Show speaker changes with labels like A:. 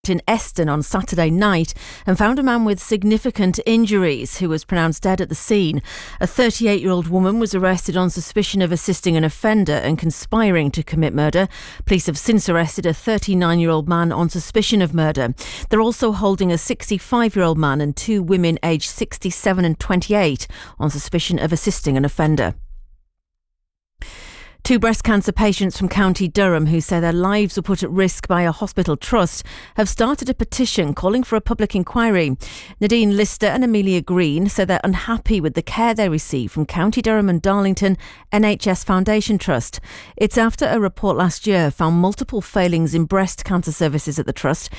A: in Eston on Saturday night and found a man with significant injuries who was pronounced dead at the scene. A 38-year-old woman was arrested on suspicion of assisting an offender and conspiring to commit murder. Police have since arrested a 39-year-old man on suspicion of murder. They're also holding a 65-year-old man and two women aged 67 and 28 on suspicion of assisting an offender. Two breast cancer patients from County Durham who say their lives were put at risk by a hospital trust have started a petition calling for a public inquiry. Nadine Lister and Amelia Green say they're unhappy with the care they receive from County Durham and Darlington NHS Foundation Trust. It's after a report last year found multiple failings in breast cancer services at the trust,